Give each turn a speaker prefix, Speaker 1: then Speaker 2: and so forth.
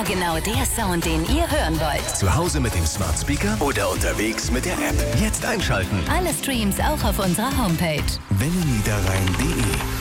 Speaker 1: Immer genau der Sound, den ihr hören wollt.
Speaker 2: Zu Hause mit dem Smart Speaker oder unterwegs mit der App. Jetzt einschalten.
Speaker 1: Alle Streams auch auf unserer Homepage.
Speaker 2: welleniederrhein.de